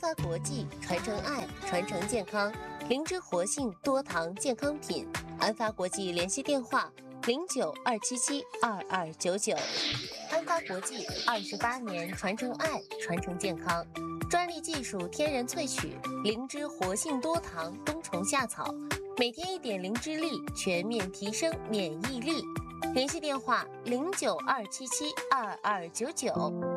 发国际传承爱，传承健康，灵芝活性多糖健康品。安发国际联系电话：09-277-2299。安发国际28年传承爱，传承健康，专利技术天然萃取灵芝活性多糖冬虫夏草，每天1点灵芝粒，全面提升免疫力。联系电话：09-277-2299。